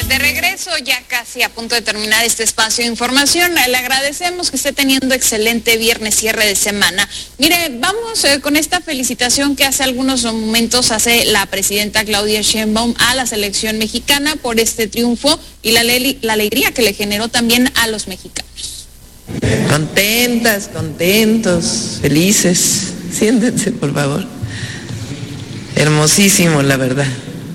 De regreso, ya casi a punto de terminar este espacio de información, le agradecemos que esté teniendo excelente viernes, cierre de semana. Mire, vamos con esta felicitación que hace algunos momentos hace la presidenta Claudia Sheinbaum a la selección mexicana por este triunfo y la alegría que le generó también a los mexicanos. Contentas, contentos, felices. Siéntense, por favor. Hermosísimo, la verdad.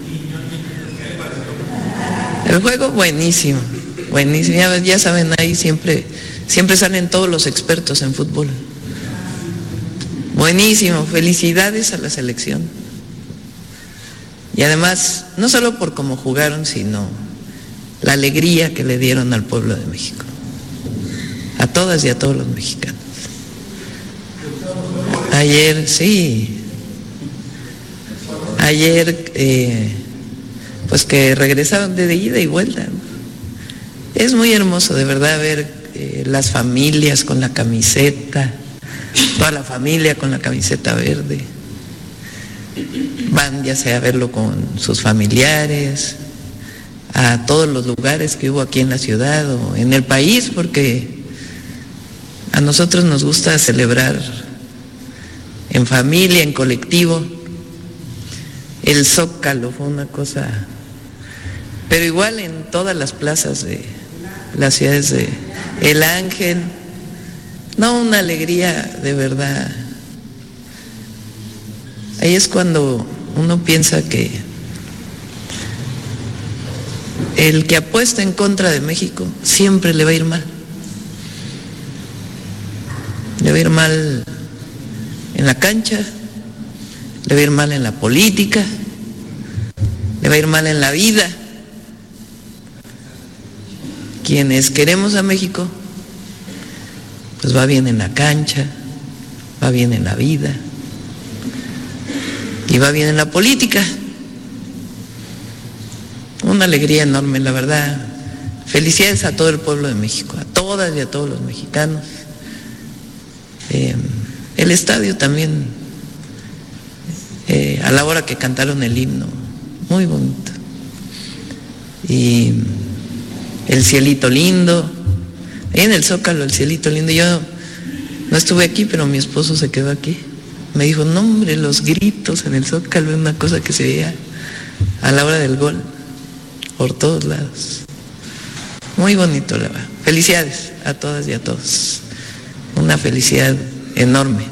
El juego buenísimo, buenísimo. Ya saben, ahí siempre salen todos los expertos en fútbol. Buenísimo, felicidades a la selección. Y además, no solo por cómo jugaron, sino la alegría que le dieron al pueblo de México. A todas y a todos los mexicanos. Ayer, sí. Ayer, pues que regresaron de ida y vuelta. Es muy hermoso, de verdad, ver las familias con la camiseta, toda la familia con la camiseta verde. Van ya sea a verlo con sus familiares, a todos los lugares que hubo aquí en la ciudad o en el país, porque a nosotros nos gusta celebrar en familia, en colectivo. El Zócalo fue una cosa, pero igual en todas las plazas de las ciudades de El Ángel, no, una alegría de verdad. Ahí es cuando uno piensa que el que apuesta en contra de México siempre le va a ir mal. Le va a ir mal en la cancha, le va a ir mal en la política, le va a ir mal en la vida. Quienes queremos a México, pues va bien en la cancha, va bien en la vida y va bien en la política. Una alegría enorme, la verdad. Felicidades a todo el pueblo de México, a todas y a todos los mexicanos. El estadio también, a la hora que cantaron el himno, muy bonito. Y el cielito lindo, ahí en el Zócalo, el cielito lindo. Yo no estuve aquí, pero mi esposo se quedó aquí. Me dijo, no hombre, los gritos en el Zócalo es una cosa que se veía a la hora del gol, por todos lados. Muy bonito, la verdad. Felicidades a todas y a todos. Una felicidad enorme.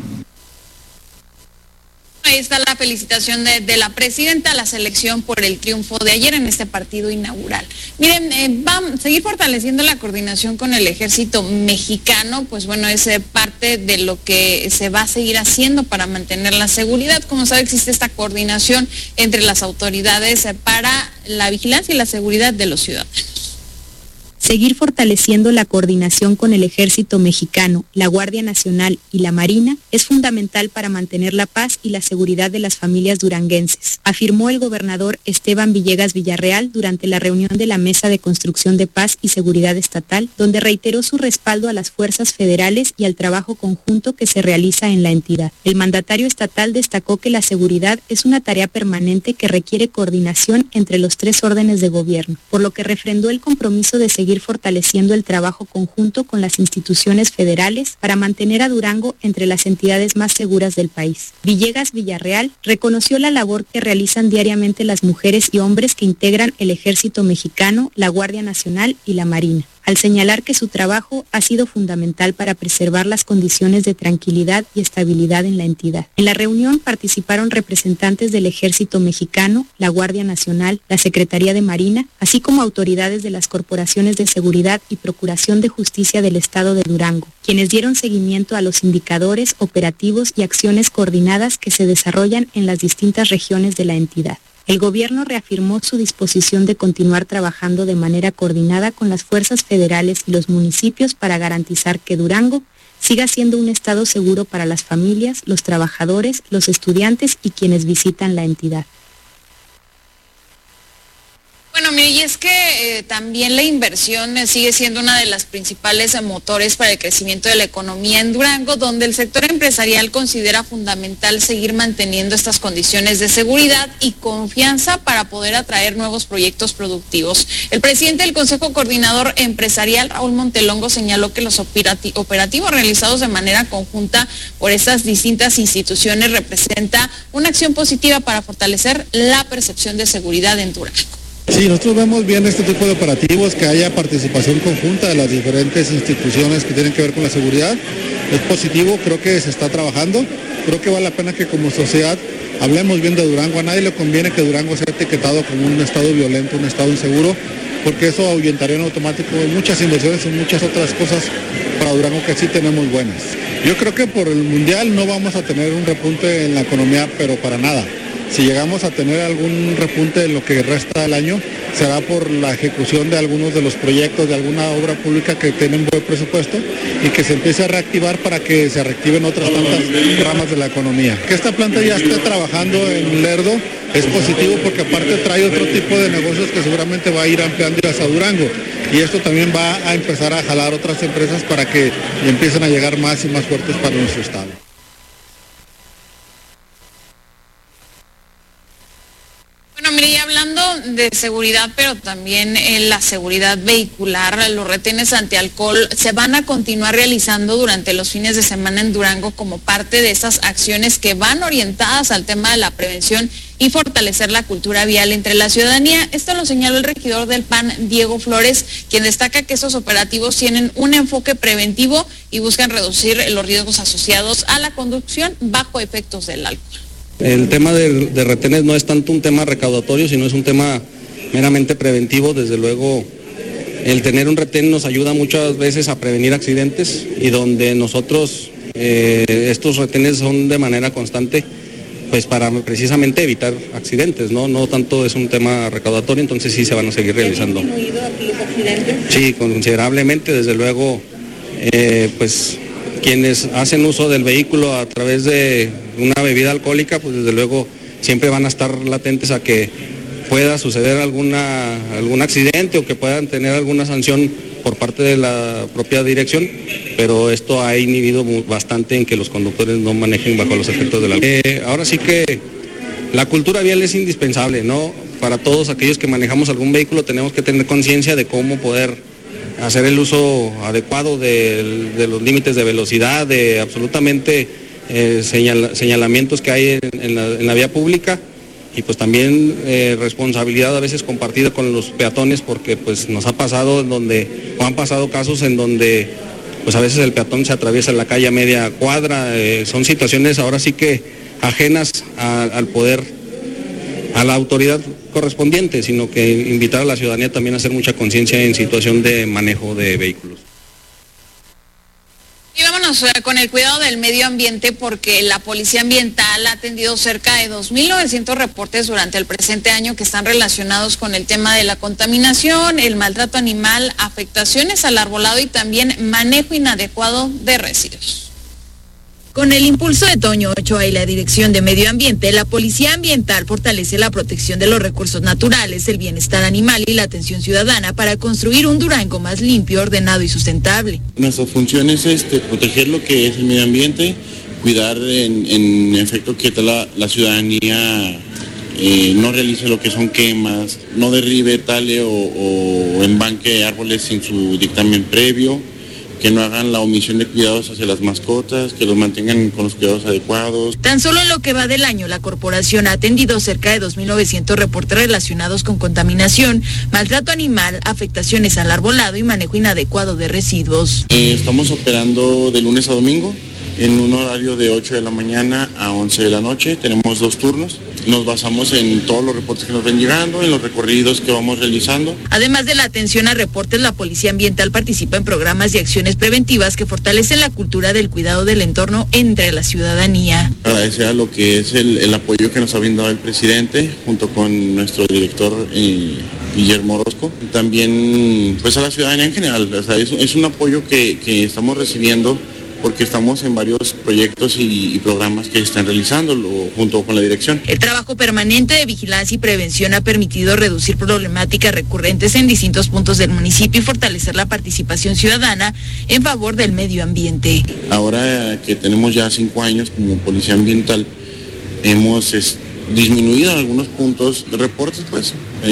Ahí está la felicitación de la presidenta a la selección por el triunfo de ayer en este partido inaugural. Miren, vamos a seguir fortaleciendo la coordinación con el ejército mexicano, pues bueno, es parte de lo que se va a seguir haciendo para mantener la seguridad. Como sabe, existe esta coordinación entre las autoridades para la vigilancia y la seguridad de los ciudadanos. Seguir fortaleciendo la coordinación con el Ejército Mexicano, la Guardia Nacional y la Marina es fundamental para mantener la paz y la seguridad de las familias duranguenses, afirmó el gobernador Esteban Villegas Villarreal durante la reunión de la Mesa de Construcción de Paz y Seguridad Estatal, donde reiteró su respaldo a las fuerzas federales y al trabajo conjunto que se realiza en la entidad. El mandatario estatal destacó que la seguridad es una tarea permanente que requiere coordinación entre los tres órdenes de gobierno, por lo que refrendó el compromiso de seguir fortaleciendo el trabajo conjunto con las instituciones federales para mantener a Durango entre las entidades más seguras del país. Villegas Villarreal reconoció la labor que realizan diariamente las mujeres y hombres que integran el Ejército Mexicano, la Guardia Nacional y la Marina, al señalar que su trabajo ha sido fundamental para preservar las condiciones de tranquilidad y estabilidad en la entidad. En la reunión participaron representantes del Ejército Mexicano, la Guardia Nacional, la Secretaría de Marina, así como autoridades de las corporaciones de seguridad y procuración de justicia del Estado de Durango, quienes dieron seguimiento a los indicadores, operativos y acciones coordinadas que se desarrollan en las distintas regiones de la entidad. El gobierno reafirmó su disposición de continuar trabajando de manera coordinada con las fuerzas federales y los municipios para garantizar que Durango siga siendo un estado seguro para las familias, los trabajadores, los estudiantes y quienes visitan la entidad. Bueno, Bueno, mire, y es que también la inversión sigue siendo una de las principales motores para el crecimiento de la economía en Durango, donde el sector empresarial considera fundamental seguir manteniendo estas condiciones de seguridad y confianza para poder atraer nuevos proyectos productivos. El presidente del Consejo Coordinador Empresarial, Raúl Montelongo, señaló que los operativos realizados de manera conjunta por estas distintas instituciones representa una acción positiva para fortalecer la percepción de seguridad en Durango. Sí, nosotros vemos bien este tipo de operativos, que haya participación conjunta de las diferentes instituciones que tienen que ver con la seguridad. Es positivo, creo que se está trabajando, creo que vale la pena que como sociedad hablemos bien de Durango. A nadie le conviene que Durango sea etiquetado como un estado violento, un estado inseguro, porque eso ahuyentaría en automático muchas inversiones y muchas otras cosas para Durango que sí tenemos buenas. Yo creo que por el Mundial no vamos a tener un repunte en la economía, pero para nada. Si llegamos a tener algún repunte en lo que resta del año, será por la ejecución de algunos de los proyectos, de alguna obra pública que tienen buen presupuesto y que se empiece a reactivar para que se reactiven otras tantas ramas de la economía. Que esta planta ya esté trabajando en Lerdo es positivo porque aparte trae otro tipo de negocios que seguramente va a ir ampliando hacia Durango. Y esto también va a empezar a jalar otras empresas para que empiecen a llegar más y más fuertes para nuestro estado. Bueno, mire, y hablando de seguridad, pero también en la seguridad vehicular, los retenes antialcohol se van a continuar realizando durante los fines de semana en Durango como parte de esas acciones que van orientadas al tema de la prevención y fortalecer la cultura vial entre la ciudadanía. Esto lo señaló el regidor del PAN, Diego Flores, quien destaca que estos operativos tienen un enfoque preventivo y buscan reducir los riesgos asociados a la conducción bajo efectos del alcohol. El tema de retenes no es tanto un tema recaudatorio, sino es un tema meramente preventivo. Desde luego, el tener un retén nos ayuda muchas veces a prevenir accidentes y donde nosotros, estos retenes son de manera constante, pues para precisamente evitar accidentes, no tanto es un tema recaudatorio, entonces sí se van a seguir realizando. ¿Han disminuido aquí los accidentes? Sí, considerablemente, desde luego, pues quienes hacen uso del vehículo a través de una bebida alcohólica, pues desde luego siempre van a estar latentes a que pueda suceder algún accidente o que puedan tener alguna sanción por parte de la propia dirección, pero esto ha inhibido bastante en que los conductores no manejen bajo los efectos del alcohol. Ahora sí que la cultura vial es indispensable, ¿no? Para todos aquellos que manejamos algún vehículo tenemos que tener conciencia de cómo poder hacer el uso adecuado de los límites de velocidad, de absolutamente señalamientos que hay en la vía pública y pues también responsabilidad a veces compartida con los peatones, porque pues nos ha pasado han pasado casos en donde pues a veces el peatón se atraviesa en la calle a media cuadra. Son situaciones ahora sí que ajenas al poder, a la autoridad correspondiente, sino que invitar a la ciudadanía también a hacer mucha conciencia en situación de manejo de vehículos. Y vámonos con el cuidado del medio ambiente, porque la Policía Ambiental ha atendido cerca de 2.900 reportes durante el presente año que están relacionados con el tema de la contaminación, el maltrato animal, afectaciones al arbolado y también manejo inadecuado de residuos. Con el impulso de Toño Ochoa y la Dirección de Medio Ambiente, la Policía Ambiental fortalece la protección de los recursos naturales, el bienestar animal y la atención ciudadana para construir un Durango más limpio, ordenado y sustentable. Nuestra función es proteger lo que es el medio ambiente, cuidar en efecto que la ciudadanía no realice lo que son quemas, no derribe, tale o embanque árboles sin su dictamen previo, que no hagan la omisión de cuidados hacia las mascotas, que los mantengan con los cuidados adecuados. Tan solo en lo que va del año, la corporación ha atendido cerca de 2.900 reportes relacionados con contaminación, maltrato animal, afectaciones al arbolado y manejo inadecuado de residuos. Estamos operando de lunes a domingo en un horario de 8 de la mañana a 11 de la noche. Tenemos 2 turnos. Nos basamos en todos los reportes que nos ven llegando, en los recorridos que vamos realizando. Además de la atención a reportes, la Policía Ambiental participa en programas y acciones preventivas que fortalecen la cultura del cuidado del entorno entre la ciudadanía. Agradecer a lo que es el apoyo que nos ha brindado el presidente, junto con nuestro director Guillermo Orozco. También pues a la ciudadanía en general. O sea, es un apoyo que estamos recibiendo porque estamos en varios proyectos y programas que están realizando junto con la dirección. El trabajo permanente de vigilancia y prevención ha permitido reducir problemáticas recurrentes en distintos puntos del municipio y fortalecer la participación ciudadana en favor del medio ambiente. Ahora que tenemos ya 5 años como policía ambiental, hemos disminuido en algunos puntos de reportes, pues,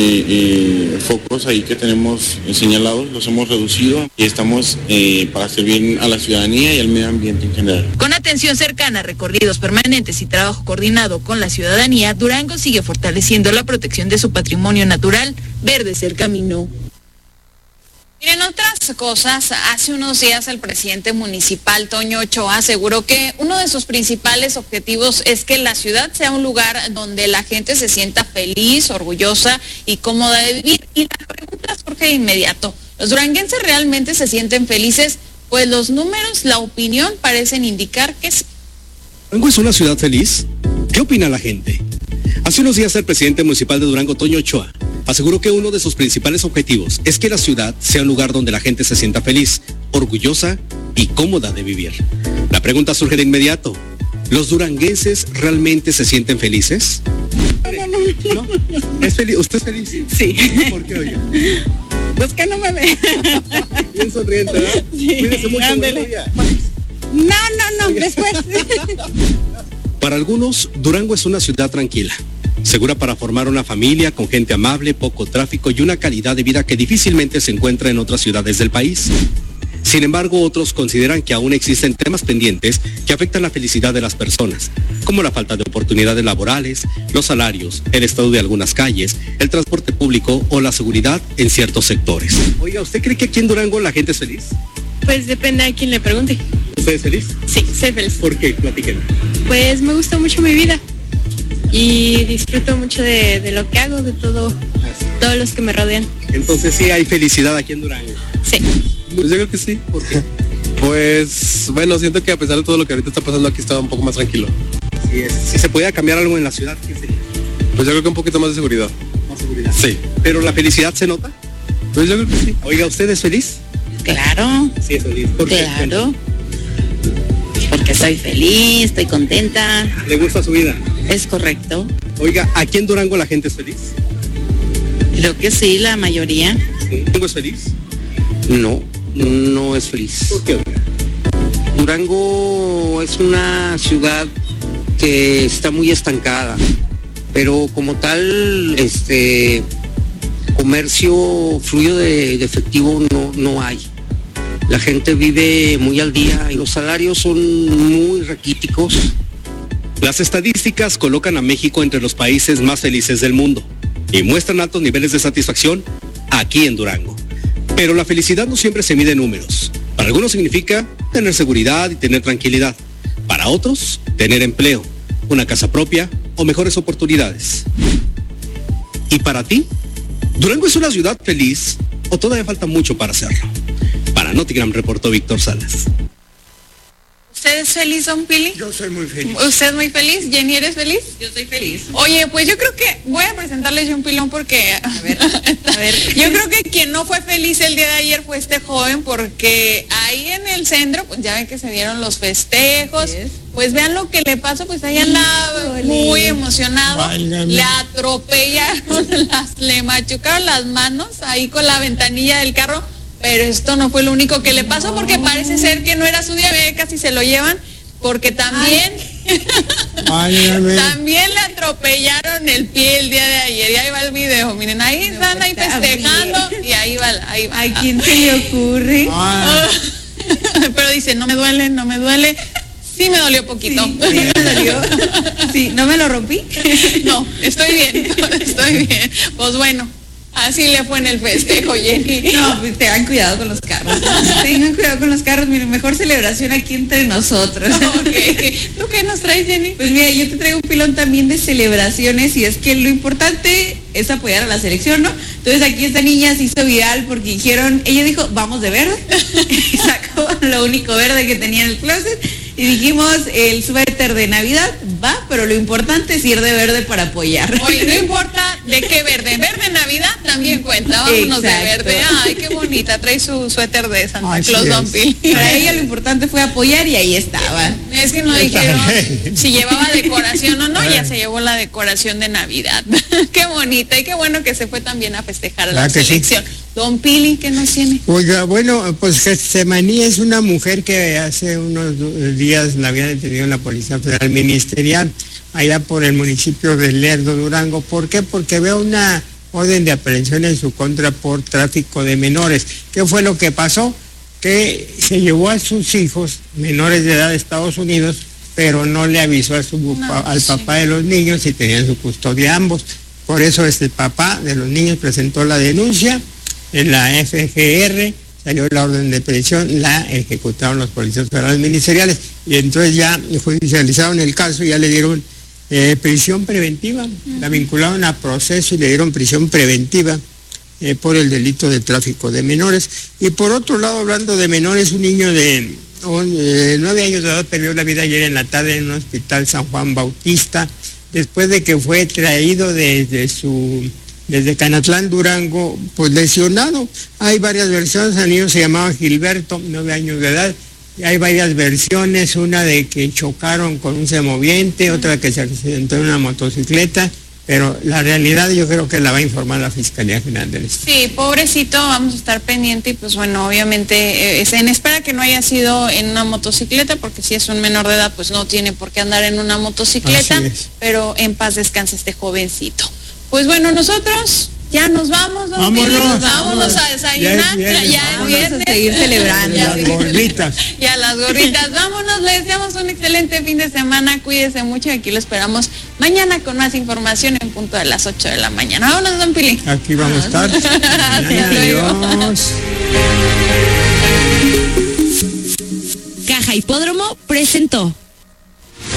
focos ahí que tenemos señalados, los hemos reducido y estamos para servir a la ciudadanía y al medio ambiente en general. Con atención cercana, recorridos permanentes y trabajo coordinado con la ciudadanía, Durango sigue fortaleciendo la protección de su patrimonio natural. Verde es el camino. Miren, otras cosas, hace unos días el presidente municipal, Toño Ochoa, aseguró que uno de sus principales objetivos es que la ciudad sea un lugar donde la gente se sienta feliz, orgullosa y cómoda de vivir. Y la pregunta surge de inmediato, ¿los duranguenses realmente se sienten felices? Pues los números, la opinión parecen indicar que sí. ¿Durango es una ciudad feliz? ¿Qué opina la gente? Hace unos días el presidente municipal de Durango, Toño Ochoa, aseguró que uno de sus principales objetivos es que la ciudad sea un lugar donde la gente se sienta feliz, orgullosa y cómoda de vivir. La pregunta surge de inmediato, ¿los duranguenses realmente se sienten felices? No. ¿Es feliz? ¿Usted es feliz? Sí. ¿Por qué, oye? Pues que no me ve. Bien sonriente, ¿verdad? Sí, Cuídese mucho. ándele. No, después. Para algunos, Durango es una ciudad tranquila, segura para formar una familia con gente amable, poco tráfico y una calidad de vida que difícilmente se encuentra en otras ciudades del país. Sin embargo, otros consideran que aún existen temas pendientes que afectan la felicidad de las personas, como la falta de oportunidades laborales, los salarios, el estado de algunas calles, el transporte público o la seguridad en ciertos sectores. Oiga, ¿usted cree que aquí en Durango la gente es feliz? Pues depende a quién le pregunte. ¿Usted es feliz? Sí, soy feliz. ¿Por qué? Platíquenme. Pues me gusta mucho mi vida y disfruto mucho de lo que hago, de todos los que me rodean. Entonces sí hay felicidad aquí en Durango. Sí. Pues yo creo que sí. ¿Por qué? Pues bueno, siento que a pesar de todo lo que ahorita está pasando aquí estaba un poco más tranquilo. Si se pudiera cambiar algo en la ciudad, ¿qué sería? Pues yo creo que un poquito más de seguridad. Más seguridad. Sí. ¿Pero la felicidad se nota? Pues yo creo que sí. Oiga, ¿usted es feliz? Claro, Sí, es feliz. ¿Por qué? claro. Porque soy feliz, estoy contenta. ¿Le gusta su vida? Es correcto. Oiga, ¿aquí en Durango la gente es feliz? Creo que sí, la mayoría. ¿Durango es feliz? No es feliz. ¿Por qué? Durango es una ciudad que está muy estancada, pero como tal, comercio fluido de efectivo no hay. La gente vive muy al día y los salarios son muy raquíticos. Las estadísticas colocan a México entre los países más felices del mundo y muestran altos niveles de satisfacción aquí en Durango. Pero la felicidad no siempre se mide en números. Para algunos significa tener seguridad y tener tranquilidad. Para otros, tener empleo, una casa propia o mejores oportunidades. ¿Y para ti? ¿Durango es una ciudad feliz o todavía falta mucho para hacerlo? Para Notigram reportó Víctor Salas. ¿Usted es feliz, don Pili? Yo soy muy feliz. ¿Usted es muy feliz? ¿Jenny, eres feliz? Yo soy feliz. Oye, pues yo creo que voy a presentarles yo un pilón porque, a ver, yo creo que quien no fue feliz el día de ayer fue este joven porque ahí en el centro, pues ya ven que se dieron los festejos, pues vean lo que le pasó, pues ahí anda muy emocionado, Válgame. le atropellaron, le machucaron las manos ahí con la ventanilla del carro. Pero esto no fue lo único que le pasó porque parece ser que no era su día, casi se lo llevan, porque también, también le atropellaron el pie el día de ayer. Y ahí va el video, miren, ahí están ahí festejando y ahí va. ¿A quién se le ocurre? Pero dice, no me duele. Sí me dolió poquito. Sí me dolió. Sí, ¿no me lo rompí? No, estoy bien. Pues bueno. Así le fue en el festejo, Jenny. No, pues tengan cuidado con los carros. Tengan cuidado con los carros. Miren, mejor celebración aquí entre nosotros. Okay. ¿Tú qué nos traes, Jenny? Pues mira, yo te traigo un pilón también de celebraciones y es que lo importante es apoyar a la selección, ¿no? Entonces aquí esta niña se hizo viral porque ella dijo, vamos de verde. Y sacó lo único verde que tenía en el closet. Y dijimos, el suéter de Navidad va, pero lo importante es ir de verde para apoyar. Oye, no importa de qué verde. Verde Navidad también cuenta. cuenta, vámonos de Exacto. verde. Ay, qué bonita, trae su suéter de Santa Así Claus, es. Don Pili. Para ella lo importante fue apoyar y ahí estaba. Es que no dijeron si llevaba decoración o no, ya se llevó la decoración de Navidad. Qué bonita y qué bueno que se fue también a festejar a la ¿Verdad que sí? selección. Don Pili, ¿qué nos tiene? Oiga, bueno, pues Getsemaní es una mujer que hace unos días la había detenido en la Policía Federal Ministerial, allá por el municipio de Lerdo, Durango. ¿Por qué? Porque veo una orden de aprehensión en su contra por tráfico de menores. ¿Qué fue lo que pasó? Que se llevó a sus hijos menores de edad a Estados Unidos, pero no le avisó al papá de los niños y tenían su custodia ambos. Por eso el papá de los niños presentó la denuncia en la FGR, salió la orden de aprehensión, la ejecutaron los policías federales ministeriales y entonces ya judicializaron el caso y ya le dieron prisión preventiva, la vincularon a proceso y le dieron prisión preventiva por el delito de tráfico de menores. Y por otro lado, hablando de menores, un niño de 9 años de edad perdió la vida ayer en la tarde en un hospital San Juan Bautista, después de que fue traído desde Canatlán, Durango, pues lesionado. Hay varias versiones, el niño se llamaba Gilberto, 9 años de edad, y hay varias versiones, una de que chocaron con un semoviente, otra que se accidentó en una motocicleta, pero la realidad yo creo que la va a informar la Fiscalía General del Estado. Sí, pobrecito, vamos a estar pendiente y pues bueno, obviamente en espera que no haya sido en una motocicleta, porque si es un menor de edad pues no tiene por qué andar en una motocicleta, pero en paz descanse este jovencito. Pues bueno, nosotros ya nos vamos, Don Pili, vámonos a desayunar, ya es viernes. A seguir celebrando. Las gorditas. Ya las gorritas, vámonos, les deseamos un excelente fin de semana, cuídense mucho y aquí lo esperamos mañana con más información en punto de las 8 de la mañana. Vámonos, Don Pili. Aquí vamos a estar. Adiós. Caja Hipódromo presentó.